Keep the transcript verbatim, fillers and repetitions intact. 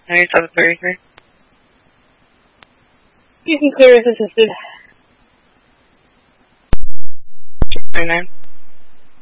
ninety-seven thirty-three. You can clear as assisted. twenty-nine.